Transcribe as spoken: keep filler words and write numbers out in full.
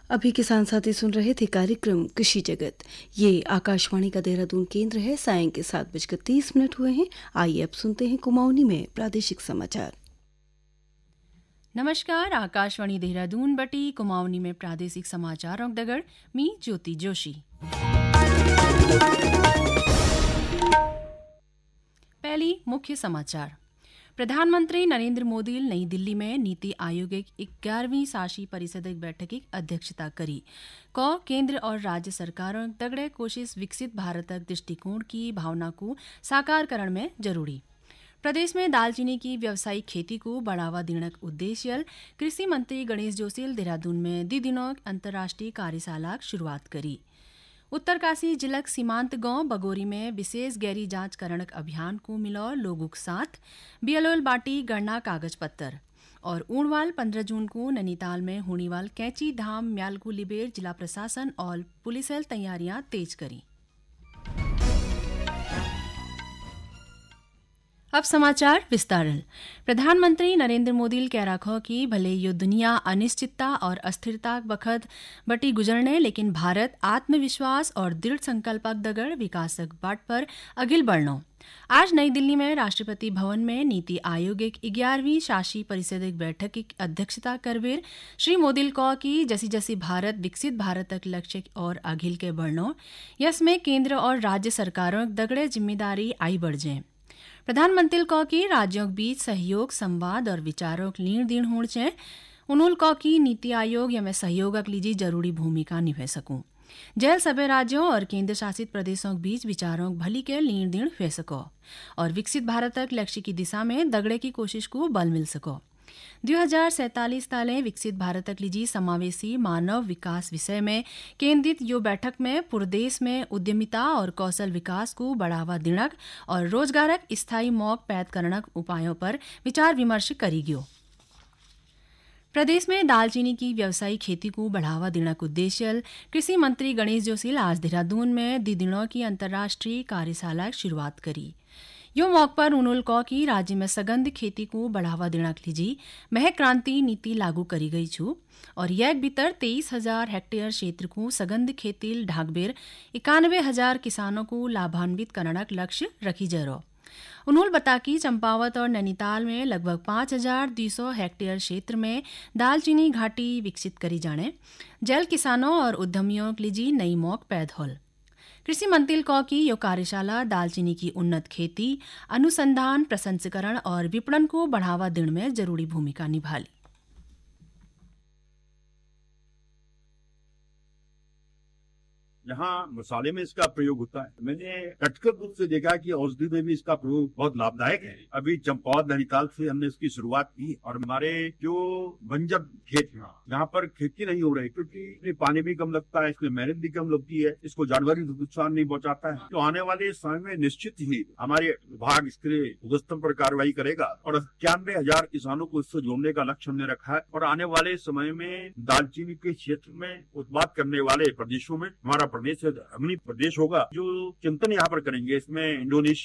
अभी किसान साथी सुन रहे थे कार्यक्रम कृषि जगत। ये आकाशवाणी का देहरादून केंद्र है। सायं के सात बजकर तीस मिनट हुए हैं। आइए अब सुनते हैं कुमाऊनी में प्रादेशिक समाचार। नमस्कार, आकाशवाणी देहरादून बटी कुमाऊनी में प्रादेशिक समाचार और दगड़ मी ज्योति जोशी। पहली मुख्य समाचार। प्रधानमंत्री नरेंद्र मोदी नई दिल्ली में नीति आयोग की ग्यारहवीं शासी परिषद बैठक की अध्यक्षता करी। को केंद्र और राज्य सरकारों तगड़े कोशिश विकसित भारत दृष्टिकोण की भावना को साकार करने में जरूरी। प्रदेश में दालचीनी की व्यावसायिक खेती को बढ़ावा देने का उद्देश्य कृषि मंत्री गणेश जोशी देहरादून में दी दिनों अंतर्राष्ट्रीय कार्यशाला की शुरुआत करी। उत्तरकाशी जिला सीमांत गांव बगोरी में विशेष गैरी जांच करण अभियान को मिलो लोगों के साथ बियलोल बाटी गणना कागज पत्तर। और ऊणवाल पंद्रह जून को नैनीताल में होनीवाल कैंची धाम म्यालगू लिबेर जिला प्रशासन और पुलिस तैयारियां तेज करी। अब समाचार विस्तार। प्रधानमंत्री नरेंद्र मोदी कह रखो कि भले यो दुनिया अनिश्चितता और अस्थिरता बखत बटी गुजरने, लेकिन भारत आत्मविश्वास और दृढ़ संकल्पक दगड़ विकासक बाट पर अगिल बढ़नो। आज नई दिल्ली में राष्ट्रपति भवन में नीति आयोग की ग्यारहवीं शासी परिषद बैठक की अध्यक्षता करवेर श्री मोदी कहा कि जैसी जैसी भारत विकसित भारत तक लक्ष्य और अगिल के बढ़नो, यसमें केंद्र और राज्य सरकारों दगड़े जिम्मेदारी आई बढ़ जाए। प्रधानमंत्री कहा कि राज्यों के बीच सहयोग, संवाद और विचारों की लीन दीन होड़ चाहिए। उन्होंने कहा कि नीति आयोग या मैं सहयोगक लीजी जरूरी भूमिका निभा सकूं। जैल सभी राज्यों और केंद्र शासित प्रदेशों के बीच विचारों भली के लीन दीन हुए सको और विकसित भारत तक लक्ष्य की दिशा में दगड़े की कोशिश को बल मिल सको। दो हजार सैतालीस ताले विकसित भारत तक लीजी समावेशी मानव विकास विषय में केंद्रित यो बैठक में प्रदेश में उद्यमिता और कौशल विकास को बढ़ावा देनक और रोजगारक स्थायी मौक पैद करनक उपायों पर विचार विमर्श करी गयो। प्रदेश में दालचीनी की व्यावसायिक खेती को बढ़ावा देने का उद्देश्य कृषि मंत्री गणेश जोशी आज देहरादून में दी दिनों की अंतर्राष्ट्रीय कार्यशाला की शुरुआत करी। यो मौके पर उन्होंने कहा कि राज्य में सगंध खेती को बढ़ावा देने के लिए महक क्रांति नीति लागू करी गई छू और यह भीतर तेईस हजार हेक्टेयर क्षेत्र को सगंध खेती ढाकबेर इक्यानवे हजार किसानों को लाभान्वित करने का लक्ष्य रखी जा रहा। उन्होंने बताया कि चंपावत और नैनीताल में लगभग पाँच हजार दो सौ हेक्टेयर क्षेत्र में दालचीनी घाटी विकसित करी जाने जल किसानों और उद्यमियों के लिए नई मौक पैद होल। कृषि मंत्री कहा कि यो कार्यशाला दालचीनी की उन्नत खेती, अनुसंधान, प्रसंस्करण और विपणन को बढ़ावा देने में जरूरी भूमिका निभाली। यहाँ मसाले में इसका प्रयोग होता है। मैंने कटकर रूप से देखा कि औषधि में भी इसका प्रयोग बहुत लाभदायक है। अभी चंपावत नैनीताल से हमने इसकी शुरुआत की और हमारे जो बंजर खेत यहाँ पर खेती नहीं हो रही क्योंकि पानी भी कम लगता है, इसमें मेहनत भी कम लगती है, इसको जानवरी नुकसान नहीं पहुंचाता है। तो आने वाले समय में निश्चित ही हमारे विभाग इसके उद्यम पर कार्रवाई करेगा और इक्यानवे हजार किसानों को इससे जोड़ने का लक्ष्य हमने रखा है। और आने वाले समय में दालचीनी के क्षेत्र में उत्पाद करने वाले प्रदेशों में हमारा प्रदेश अग्रणी प्रदेश होगा। जो चिंतन यहाँ पर करेंगे इसमें इंडोनेशिया